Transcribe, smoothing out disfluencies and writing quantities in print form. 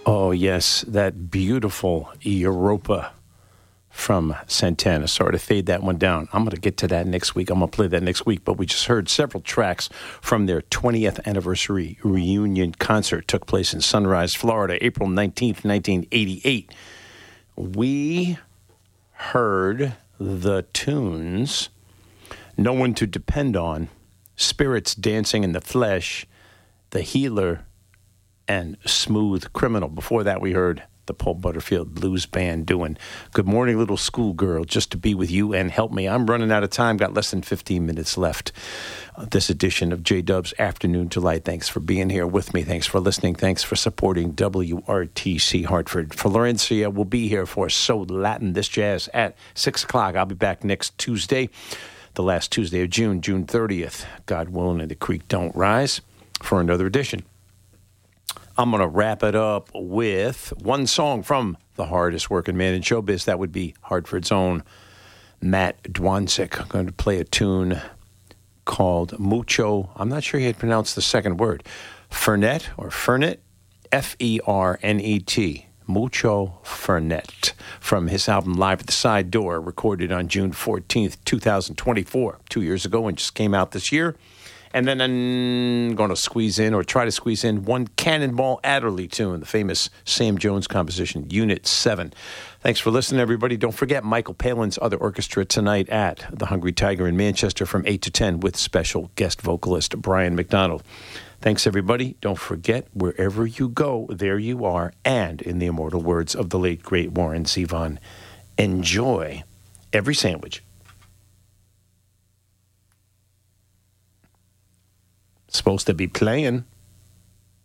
Oh, yes, that beautiful Europa from Santana. Sorry to fade that one down. I'm going to get to that next week. I'm going to play that next week. But we just heard several tracks from their 20th anniversary reunion concert. Took place in Sunrise, Florida, April 19th, 1988. We heard the tunes No One to Depend On, Spirits Dancing in the Flesh, The Healer, and Smooth Criminal. Before that, we heard the Paul Butterfield Blues Band doing Good Morning Little Schoolgirl, Just to Be With You and Help Me. I'm running out of time. Got less than 15 minutes left. This edition of J-Dub's Afternoon Delight. Thanks for being here with me. Thanks for listening. Thanks for supporting WRTC Hartford. Florencia will be here for So Latin This Jazz at 6 o'clock. I'll be back next Tuesday, the last Tuesday of June, June 30th. God willing and the creek don't rise, for another edition. I'm going to wrap it up with one song from the hardest working man in showbiz. That would be Hartford's own Matt Dwanczyk. I'm going to play a tune called Mucho. I'm not sure he had pronounced the second word. Fernet or Fernet, F-E-R-N-E-T. Mucho Fernet from his album Live at the Side Door, recorded on June 14th, 2024, 2 years ago, and just came out this year. And then I'm going to squeeze in, or try to squeeze in, one Cannonball Adderley tune, the famous Sam Jones composition, Unit 7. Thanks for listening, everybody. Don't forget Michael Palin's other orchestra tonight at the Hungry Tiger in Manchester from 8 to 10 with special guest vocalist Brian McDonald. Thanks, everybody. Don't forget, wherever you go, there you are. And in the immortal words of the late, great Warren Zevon, enjoy every sandwich. Supposed to be playing.